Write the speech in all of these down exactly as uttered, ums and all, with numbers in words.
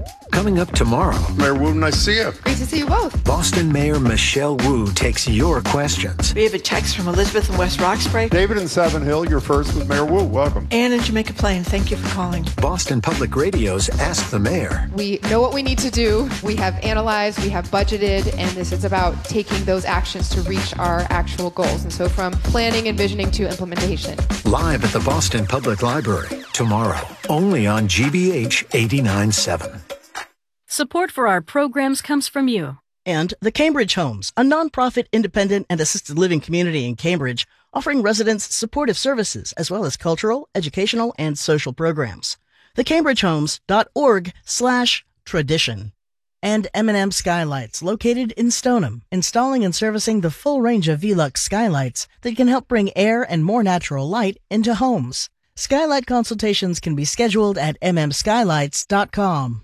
Coming up tomorrow. Mayor Wu, nice to see you. Great to see you both. Boston Mayor Michelle Wu takes your questions. We have a text from Elizabeth in West Roxbury. David in Savin Hill, you're first with Mayor Wu. Welcome. Anne in Jamaica Plain, thank you for calling. Boston Public Radio's Ask the Mayor. We know what we need to do. We have analyzed, we have budgeted, and this is about taking those actions to reach our actual goals. And so from planning and visioning to implementation. Live at the Boston Public Library tomorrow, only on G B H eighty-nine point seven. Support for our programs comes from you. And the Cambridge Homes, a nonprofit, independent, and assisted living community in Cambridge, offering residents supportive services as well as cultural, educational, and social programs. the cambridge homes dot org slash tradition. And M and M Skylights, located in Stoneham, installing and servicing the full range of Velux skylights that can help bring air and more natural light into homes. Skylight consultations can be scheduled at m m skylights dot com.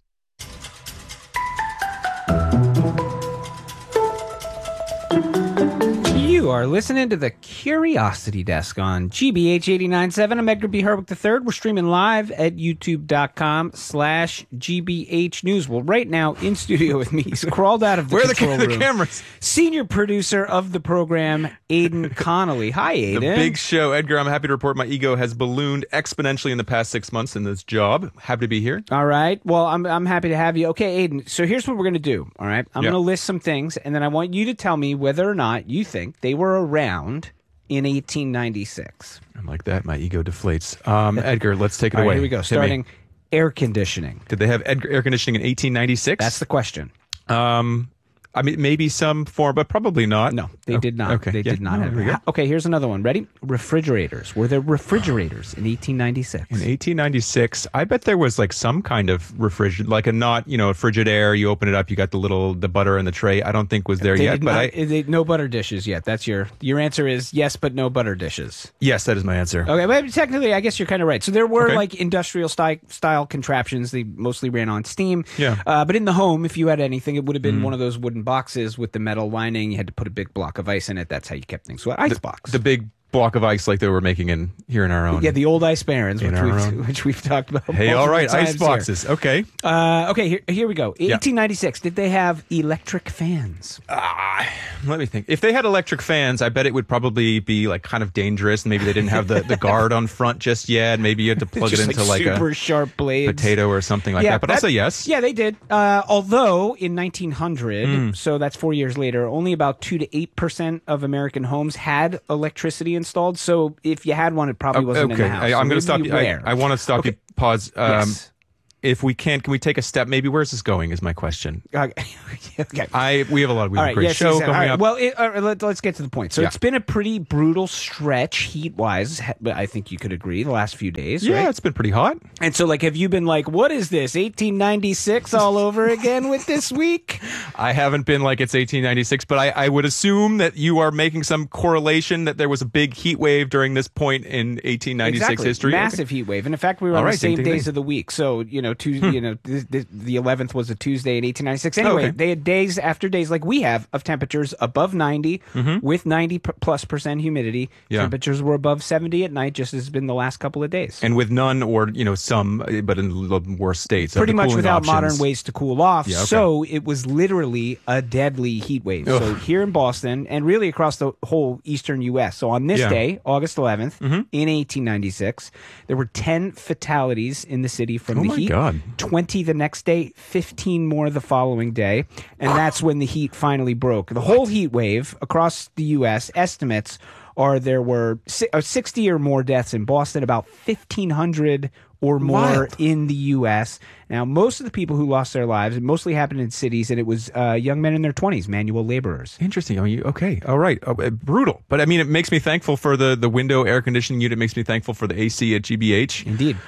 You are listening to the Curiosity Desk on G B H eighty-nine point seven. I'm Edgar B. Herwick the third. We're streaming live at youtube.com slash GBH News. Well, right now, in studio with me, he's crawled out of the Where are control the, room. the cameras? Senior producer of the program, Aidan Connolly. Hi, Aidan. The big show. Edgar, I'm happy to report my ego has ballooned exponentially in the past six months in this job. Happy to be here. All right. Well, I'm I'm happy to have you. Okay, Aidan, so here's what we're going to do, all right? I'm Yeah. going to list some things, and then I want you to tell me whether or not you think they were around in eighteen ninety-six. I'm like that. My ego deflates. Um, Edgar, let's take it All right, away. here we go. Hit me. Starting air conditioning. Did they have ed- air conditioning in eighteen ninety-six? That's the question. Um, I mean, maybe some form, but probably not. No, they Oh, did not. Okay. They yeah. did not Oh, have there we go. Okay, here's another one. Ready? Refrigerators. Were there refrigerators in eighteen ninety-six? In eighteen ninety-six, I bet there was like some kind of refrigerator, like a not, you know, a Frigidaire. You open it up, you got the little, the butter and the tray. I don't think was there They yet, did but not- I, they- no butter dishes yet. That's your your answer is yes, but no butter dishes. yes, that is my answer. Okay, but technically, I guess you're kind of right. So there were Okay. like industrial style style contraptions. They mostly ran on steam. Yeah. Uh, but in the home, if you had anything, it would have been Mm. one of those wooden boxes with the metal lining. You had to put a big block of ice in it. That's how you kept things. So an ice box. The big block of ice like they were making in here in our own. Yeah, the old ice barons, In which our we've, own. which we've talked about. Hey, multiple all right, times ice here. boxes. Okay. Uh, okay, here, here we go. Yeah. eighteen ninety-six. Did they have electric fans? Ah, let me think. If they had electric fans, I bet it would probably be like kind of dangerous. Maybe they didn't have the, the guard on front just yet. Maybe you had to plug it Just into like, super a sharp blades. potato or something like that. But I'll say yes. Yeah, they did. Uh, although in nineteen hundred, Mm. so that's four years later, only about two to eight percent of American homes had electricity installed. So if you had one, it probably wasn't okay, in the house. I, So I'm going to maybe stop you. I, rare. I want to stop Okay. you. Pause. Um, Yes. If we can, can we take a step? Maybe where's this going? Is my question. Okay. okay. I we have a lot. We have All a right, great yes, show yes, coming all right. up. Well, it, all right, let, let's get to the point. So Yeah. it's been a pretty brutal stretch heat-wise, he- I think you could agree, the last few days, yeah, right? it's been pretty hot. And so, like, have you been like, what is this, eighteen ninety-six all over again with this week? I haven't been like it's eighteen ninety-six, but I, I would assume that you are making some correlation that there was a big heat wave during this point in eighteen ninety-six Exactly. history. Massive heat wave. And in fact, we were All on right, the same ding, ding, days ding. of the week. So, you know, Tuesday, you know, the, the, the eleventh was a Tuesday in eighteen ninety-six. Anyway, Okay. they had days after days like we have of temperatures above ninety Mhm. with ninety p- plus percent humidity. Yeah. Temperatures were above seventy at night, just as has been the last couple of days. And with none or, you know, some, uh, but in the worse states. of Pretty the much cooling without options. modern ways to cool off. Yeah, okay. So it was literally a deadly heat wave. So Ugh. here in Boston and really across the whole eastern U S. So on this Yeah. day, August eleventh, Mhm. in eighteen ninety-six, there were ten fatalities in the city from Oh the my heat. God. twenty the next day, fifteen more the following day. And that's when the heat finally broke. The whole heat wave across the U S, estimates are there were si- uh, sixty or more deaths in Boston, about fifteen hundred or more Wild. in the U S. Now, most of the people who lost their lives, it mostly happened in cities, and it was uh, young men in their twenties, manual laborers. Interesting. I mean, you- okay. All right. Oh, uh, brutal. But I mean, it makes me thankful for the, the window air conditioning unit. It makes me thankful for the A C at G B H. Indeed.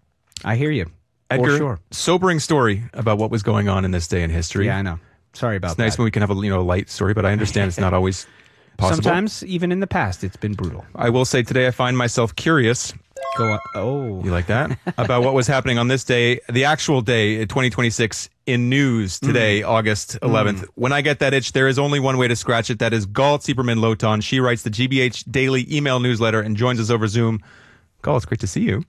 I hear you. Edgar, For sure. sobering story about what was going on in this day in history. Yeah, I know. Sorry about It's that. nice when we can have a you know a light story, but I understand it's not always possible. Sometimes, even in the past, it's been brutal. I will say today I find myself curious. Go on. Oh. You like that? About what was happening on this day, the actual day, twenty twenty-six, in news today, August eleventh. When I get that itch, there is only one way to scratch it. That is Galt Sieberman Loton. She writes the G B H Daily email newsletter and joins us over Zoom. Galt, it's great to see you.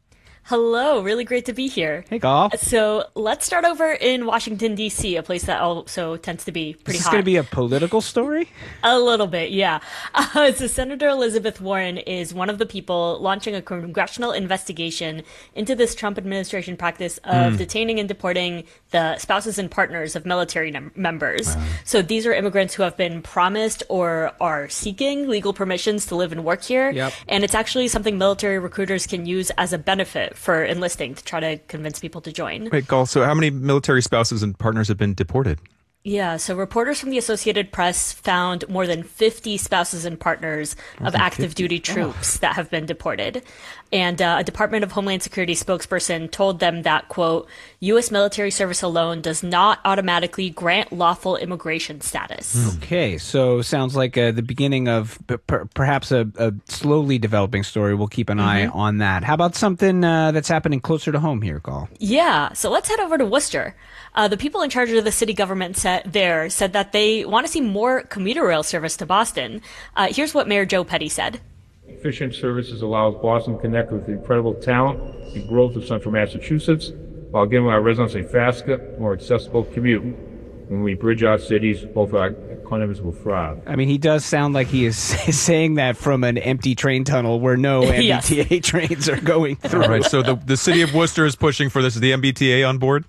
Hello, really great to be here. Hey, Gal. So let's start over in Washington, D C, a place that also tends to be pretty Is this hot. going to be a political story? A little bit, yeah. Uh, so Senator Elizabeth Warren is one of the people launching a congressional investigation into this Trump administration practice of Mm. detaining and deporting the spouses and partners of military num- members. So these are immigrants who have been promised or are seeking legal permissions to live and work here. Yep. And it's actually something military recruiters can use as a benefit for enlisting to try to convince people to join. Wait, Gul, so how many military spouses and partners have been deported? Yeah, so reporters from the Associated Press found more than fifty spouses and partners More of than active fifty? duty troops that have been deported. And uh, a Department of Homeland Security spokesperson told them that, quote, U S military service alone does not automatically grant lawful immigration status. Okay, so sounds like uh, the beginning of p- per- perhaps a, a slowly developing story. We'll keep an eye Mhm. on that. How about something uh, that's happening closer to home here, Gal? Yeah, so let's head over to Worcester. Uh, the people in charge of the city government set there said that they want to see more commuter rail service to Boston. Uh, here's what Mayor Joe Petty said. Efficient services allows Boston to connect with the incredible talent and growth of central Massachusetts while giving our residents a faster, more accessible commute. When we bridge our cities, both our economies will thrive. I mean, he does sound like he is saying that from an empty train tunnel where no M B T A trains are going through. All right, so the, the city of Worcester is pushing for this. Is the M B T A on board?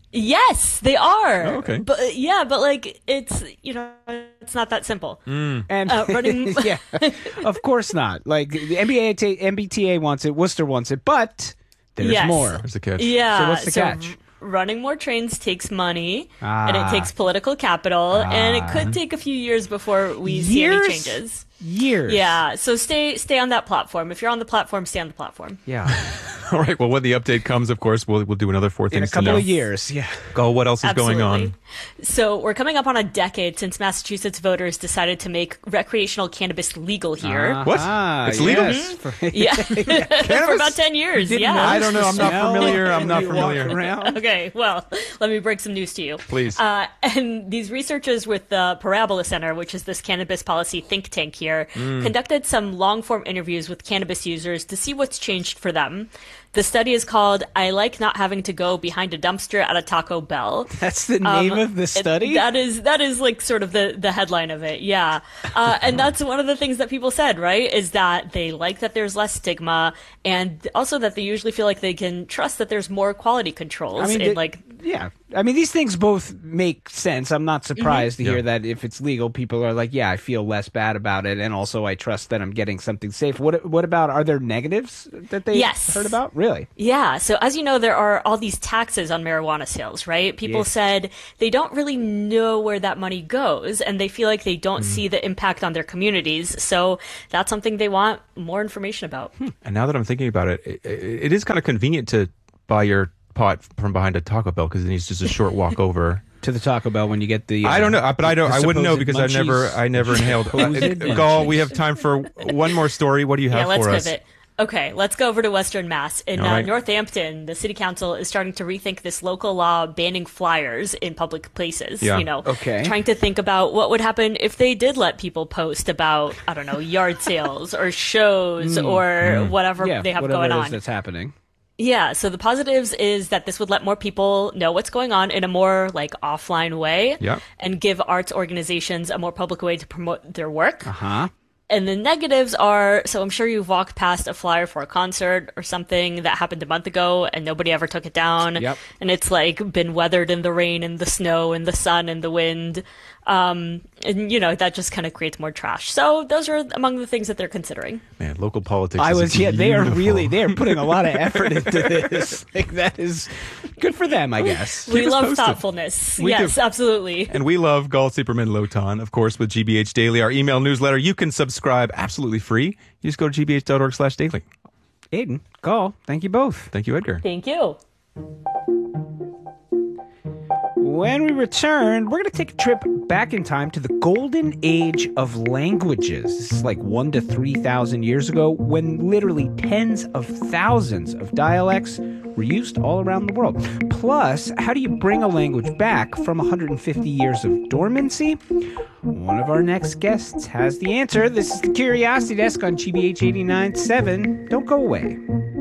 Yes, they are. Oh, okay. But yeah, but like it's you know it's not that simple. And Uh, running- yeah, of course not. Like the M B A T, M B T A wants it, Worcester wants it, but there's Yes. more. There's the catch. Yeah. So what's the catch? r- running more trains takes money, Ah. and it takes political capital, and it Ah. could take a few years before we see Years? any changes. Years. Yeah. So stay stay on that platform. If you're on the platform, stay on the platform. Yeah. All right, well, when the update comes, of course, we'll, we'll do another four In things a couple to know. of years. Yeah. Gul, what else is going on? Absolutely. So we're coming up on a decade since Massachusetts voters decided to make recreational cannabis legal here. What? Ah, It's legal? yes. Yeah, for about ten years. Didn't Yeah, know I don't know. I'm not Smell familiar. I'm when not you walk familiar. around. Okay, well, let me break some news to you. Please. Uh, and these researchers with the Parabola Center, which is this cannabis policy think tank here, Mm. conducted some long-form interviews with cannabis users to see what's changed for them. The study is called I Like Not Having to Go Behind a Dumpster at a Taco Bell. That's the name Um, of the it- study? that is that is like sort of the, the headline of it, yeah. Uh, and that's one of the things that people said, right? Is that they like that there's less stigma, and also that they usually feel like they can trust that there's more quality controls. I mean, in, the- like Yeah. I mean, these things both make sense. I'm not surprised Mhm. to hear Yeah. that if it's legal, people are like, yeah, I feel less bad about it. And also, I trust that I'm getting something safe. What What about, are there negatives that they Yes. heard about? Really? Yeah. So as you know, there are all these taxes on marijuana sales, right? People Yes. said they don't really know where that money goes, and they feel like they don't see the impact on their communities. So that's something they want more information about. And now that I'm thinking about it, it, it is kind of convenient to buy your pot from behind a Taco Bell because then it's just a short walk over. To the Taco Bell when you get the. I don't know, but I don't. the I wouldn't know supposed because I never, munchies. I never inhaled. Supposed Uh, Gul, we have time for one more story. What do you have Yeah, let's for us? pivot. Okay, let's go over to Western Mass. In All uh, right. Northampton, the city council is starting to rethink this local law banning flyers in public places. Yeah. You know, Okay. trying to think about what would happen if they did let people post about, I don't know, yard sales or shows Mm. or Mm. whatever Yeah, they have whatever going it is on. that's happening. Yeah, so the positives is that this would let more people know what's going on in a more like offline way Yeah. and give arts organizations a more public way to promote their work. Uh huh. And the negatives are, so I'm sure you've walked past a flyer for a concert or something that happened a month ago and nobody ever took it down. Yep. And it's like been weathered in the rain and the snow and the sun and the wind. Um, and you know, that just kind of creates more trash. So those are among the things that they're considering. Man, local politics. I is was, yeah, they are beautiful. really, they are putting a lot of effort into this. Like, that is good for them, I guess. We us love posted. thoughtfulness. We yes, do. absolutely. And we love Gul Superman Lotan, of course, with G B H Daily, our email newsletter. You can subscribe absolutely free. You just go to g b h dot org slash daily. Aiden, Gul, thank you both. Thank you, Edgar. Thank you. When we return, we're going to take a trip back in time to the golden age of languages. This is like one to three thousand years ago, when literally tens of thousands of dialects were used all around the world. Plus, how do you bring a language back from one hundred fifty years of dormancy? One of our next guests has the answer. This is the Curiosity Desk on G B H eighty-nine point seven. Don't go away.